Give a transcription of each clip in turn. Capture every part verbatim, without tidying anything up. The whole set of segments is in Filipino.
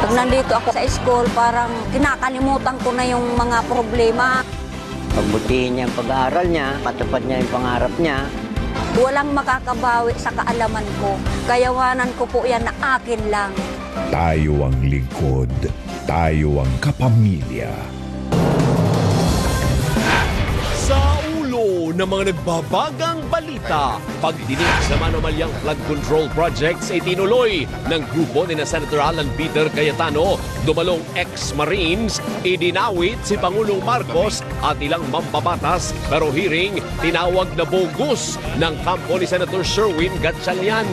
Pag nandito ako sa school, parang kinakalimutan ko na yung mga problema. Pagbutihin niya ang pag-aaral niya, patupad niya yung pangarap niya. Walang makakabawi sa kaalaman ko. Kayawanan ko po yan na akin lang. Tayo ang lingkod. Tayo ang kapamilya. Sa ulo ng mga nagbabagang balita, pagdinig sa manomalyang flood control projects ay tinuloy ng grupo ni na Senator Alan Peter Cayetano, dumalong ex-Marines, idinawit si Pangulong Marcos at ilang mambabatas, pero hearing tinawag na bogus ng kampo ni Senator Sherwin Gatchalian.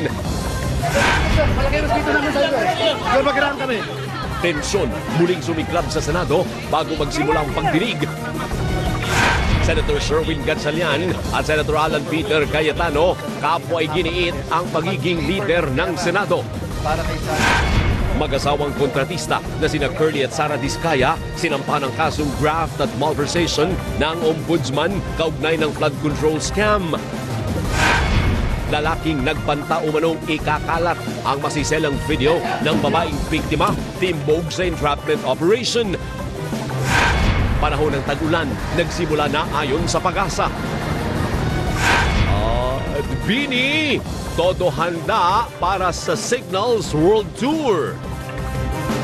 Tensyon muling sumiklab sa Senado bago magsimula ang pagdinig. Senator Sherwin Gatchalian at Senator Alan Peter Cayetano kapwa ay giniit ang pagiging leader ng Senado. Mag-asawang kontratista na sina Curly at Sara Diskaya sinampa ng kasong graft at malversation ng ombudsman kaugnay ng flood control scam. Lalaking nagbanta umanong ikakalat ang masiselang video ng babaeng biktima, timbog sa entrapment operation. Panahon ng tag-ulan, nagsimula na ayon sa Pag-asa. At Bini, todo handa para sa Signals World Tour.